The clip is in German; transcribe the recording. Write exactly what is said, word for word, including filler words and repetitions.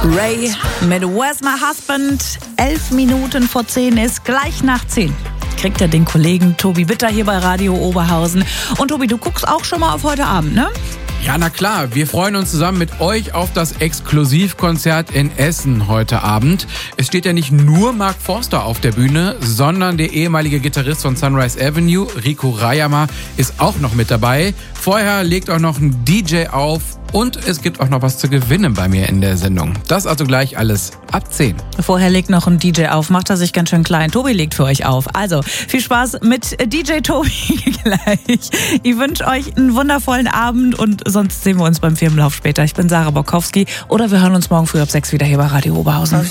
Ray mit Where's My Husband? Elf Minuten vor zehn ist gleich nach zehn. Kriegt er den Kollegen Tobi Witter hier bei Radio Oberhausen. Und Tobi, du guckst auch schon mal auf heute Abend, ne? Ja, na klar. Wir freuen uns zusammen mit euch auf das Exklusivkonzert in Essen heute Abend. Es steht ja nicht nur Mark Forster auf der Bühne, sondern der ehemalige Gitarrist von Sunrise Avenue, Rico Rayama, ist auch noch mit dabei. Vorher legt auch noch ein D J auf und es gibt auch noch was zu gewinnen bei mir in der Sendung. Das also gleich alles ab zehn. Vorher legt noch ein D J auf, macht er sich ganz schön klein. Tobi legt für euch auf. Also viel Spaß mit D J Tobi gleich. Ich wünsche euch einen wundervollen Abend und sonst sehen wir uns beim Firmenlauf später. Ich bin Sarah Borkowski oder wir hören uns morgen früh ab sechs wieder hier bei Radio Oberhausen.